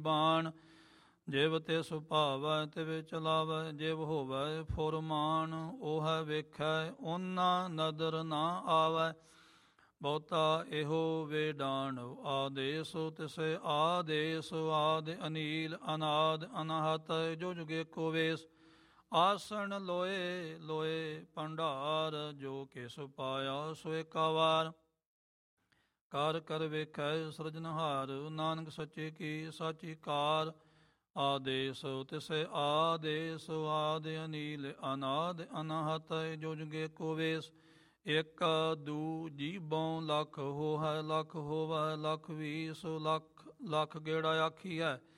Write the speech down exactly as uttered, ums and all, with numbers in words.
ਬਾਣ ਜਿਵ ਤੇ ਸੁਭਾਵੈ ਤਿਵ ਚਲਾਵੈ ਜਿਵ ਹੋਵੈ ਫੁਰਮਾਨ ਉਹ ਵੇਖੈ ਉਹਨਾਂ ਨਦਰ ਨਾ ਆਵੈ ਬਹੁਤਾ ਇਹੋ ਵੇਡਾਣ ਆਦੇਸ ਤਿਸੇ ਆਦੇਸ ਆਦਿ ਅਨੀਲ ਅਨਾਦ ਅਨਾਹਤ ਜੋ ਜੁਗੇ ਕੋ ਵੇਸ ਆਸਣ ਲੋਏ ਲੋਏ ਭੰਡਾਰ ਜੋ ਕਿਸ ਪਾਇਆ ਸੋ ਏਕਾ ਵਾਰ ਕਰ ਕਰ ਵੇਖੈ ਸਿਰਜਨਹਾਰ ਨਾਨਕ ਸੱਚੇ ਕੀ ਸਾਚੀ ਕਾਰ ਆਦੇਸ ਤਿਸੇ ਆਦੇਸ ਆਦਿ ਅਨੀਲ ਅਨਾਦ ਅਨਾਹਤ ਜੋ ਜੁਗੇ ਕੋ ਵੇਸ ਇੱਕ ਦੂ ਜੀਬੋਂ ਲੱਖ ਹੋਹੈ ਲੱਖ ਹੋਵੈ ਲੱਖ ਵੀਸ ਲੱਖ ਲੱਖ ਗੇੜਾ ਆਖੀਐ